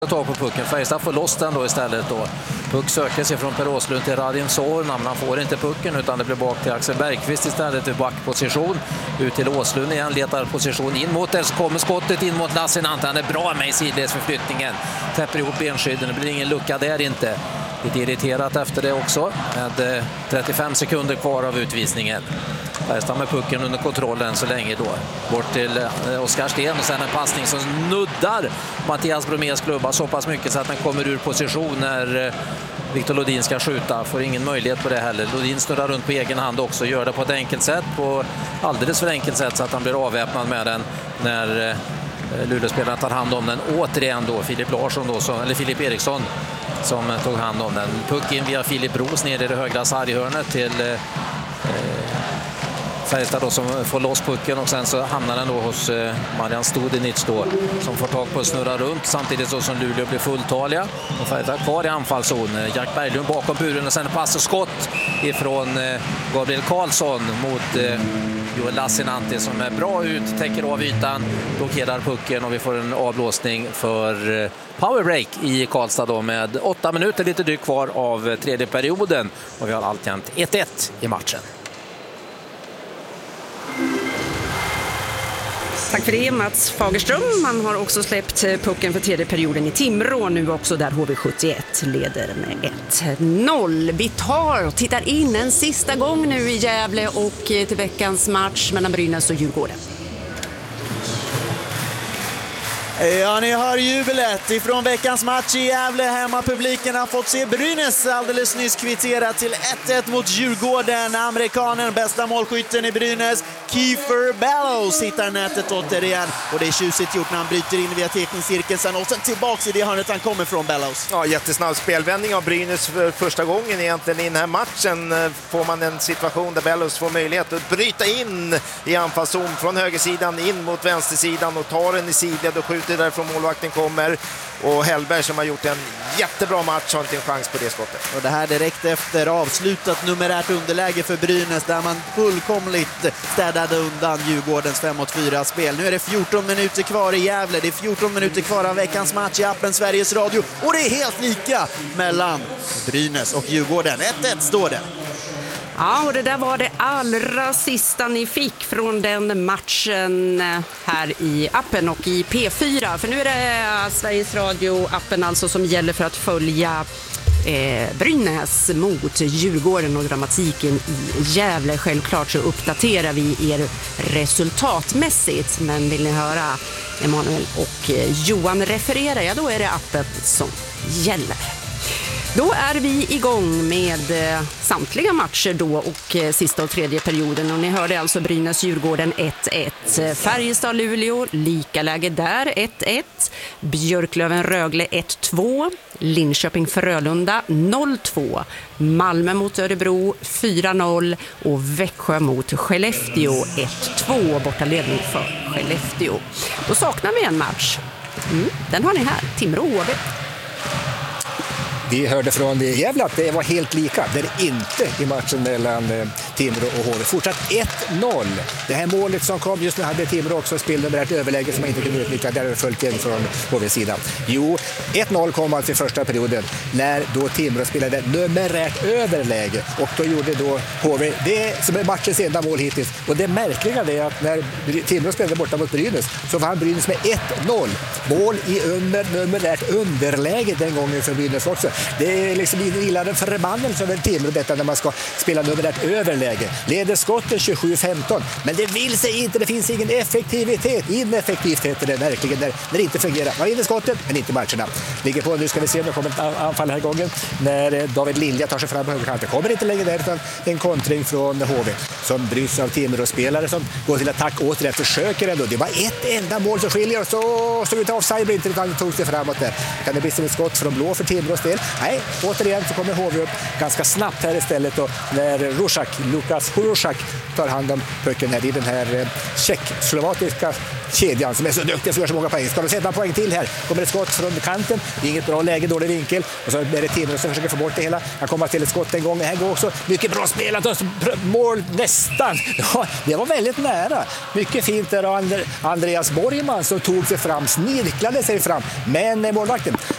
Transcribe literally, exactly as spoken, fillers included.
Ta på pucken. Färjestad får loss den då istället då. Puck söker sig från Per Åslund till Radim Sorna, men han får inte pucken utan det blir bak till Axel Bergqvist istället i backposition. Ut till Åslund igen, letar position in mot det, så kommer skottet in mot Lassinantti. Han är bra med i sidledsförflyttningen. Täpper ihop benskydden, det blir ingen lucka där inte. Lite irriterat efter det också med trettiofem sekunder kvar av utvisningen. Färjestad med pucken under kontrollen så länge då. Bort till Oskar Sten och sen en passning som nuddar Mattias Bromés klubba så pass mycket så att den kommer ur position när Victor Lodin ska skjuta. Får ingen möjlighet på det heller. Lodin snurrar runt på egen hand också. Gör det på ett enkelt sätt. På alldeles för enkelt sätt så att han blir avväpnad med den när Luleå-spelarna tar hand om den. Återigen då Filip Larsson då, som, eller Filip Eriksson som tog hand om den. Puck in via Filip Bros ner i det högra sarghörnet till eh, Färjestad då, som får loss pucken och sen så hamnar den då hos eh, Marian Studenic då, som får tag på att snurra runt samtidigt så som Luleå blir fulltaliga och Färjestad kvar i anfallszon. Jack Berglund bakom buren och sen pass och skott ifrån eh, Gabriel Karlsson mot eh, Joel Lassinantti som är bra ut, täcker av ytan, blockerar pucken och vi får en avblåsning för eh, powerbreak i Karlstad då med åtta minuter lite drygt kvar av tredje perioden och vi har alltjämt ett ett i matchen. Tack för det, Mats Fagerström. Man har också släppt pucken för tredje perioden i Timrå. Nu också där H V sjuttioett leder med ett noll. Vi tar och tittar in en sista gång nu i Gävle och till veckans match mellan Brynäs och Djurgården. Ja, ni hör jubilet ifrån veckans match i Gävle. Hemmapubliken har fått se Brynäs alldeles nyss kvittera till ett ett mot Djurgården. Amerikanen, bästa målskytten i Brynäs, Kiefer Bellows, hittar nätet återigen. Och det är tjusigt gjort när han bryter in via teckningscirkeln och sen tillbaka i det hörnet han kommer från, Bellows. Ja, jättesnabb spelvändning av Brynäs för första gången egentligen i den här matchen. Får man en situation där Bellows får möjlighet att bryta in i anfallszon från högersidan in mot vänstersidan och tar den i sidled och skjuter därifrån målvakten kommer. Och Hellberg som har gjort en jättebra match har inte en chans på det skottet. Och det här direkt efter avslutat numerärt underläge för Brynäs där man fullkomligt städade undan Djurgårdens fem mot fyra spel. Nu är det fjorton minuter kvar i Gävle. Det är fjorton minuter kvar av veckans match i appen Sveriges Radio. Och det är helt lika mellan Brynäs och Djurgården. ett ett står det. Ja, och det där var det allra sista ni fick från den matchen här i appen och i P fyra. För nu är det Sveriges Radio-appen alltså som gäller för att följa eh, Brynäs mot Djurgården och dramatiken i Gävle. Självklart så uppdaterar vi er resultatmässigt, men vill ni höra Emanuel och Johan referera, ja då är det appen som gäller. Då är vi igång med eh, samtliga matcher då och eh, sista och tredje perioden. Och ni hörde alltså Brynäs-Djurgården ett ett. Färjestad-Luleå, lika läge där, ett ett. Björklöven-Rögle ett två. Linköping-Frölunda noll två. Malmö mot Örebro fyra noll. Och Växjö mot Skellefteå ett två. Bortaledning för Skellefteå. Då saknar vi en match. Mm, den har ni här, Timrå H V. Vi hörde från Gävle att det var helt lika. Det är inte i matchen mellan Timrå och H V. Fortsatt ett noll. Det här målet som kom just nu hade Timrå också spelnummerärt överläge som man inte kunde utnyttja. Där är det följt in från H V-sidan. Jo, ett noll kom alltså i första perioden när då Timrå spelade numerärt överläge. Och då gjorde då H V det som är matchens enda mål hittills. Och det märkliga är att när Timrå spelade borta mot Brynäs så vann Brynäs med ett noll. Mål i under, numerärt underläge den gången för Brynäs också. Det är liksom illa den förbannelse över Timrå detta när man ska spela numerärt överläge. Leder skotten tjugosju femton, men det vill sig inte, det finns ingen effektivitet. Ineffektivt heter det verkligen när, när det inte fungerar. Man vinner skottet, men inte matcherna. Ligger på, nu ska vi se om det kommer ett anfall här gången. När David Lilja tar sig fram på högerkanten. Kommer inte längre där utan en kontring från H V som bryts av Timrå-spelare som går till attack återigen, försöker ändå. Det var ett enda mål som skiljer och så stod inte offside, inte utan tog sig framåt där. Kan det bli som ett skott från blå för Timrås del? Nej, återigen så kommer H V upp ganska snabbt här istället då, när Rusak, Lukas Rusak tar hand om pucken här i den här tjeck-slovakiska kedjan som är så duktig för så många poäng. Ska de sätta en poäng till här? Kommer ett skott från kanten. Det är inget bra läge, dålig vinkel. Och så är det Timrå som försöker få bort det hela. Han kommer till ett skott en gång. Det här går också mycket bra spelat. Och mål nästan. Ja, det var väldigt nära. Mycket fint där av Andreas Borgman som tog sig fram, snirklade sig fram. Men målvakten,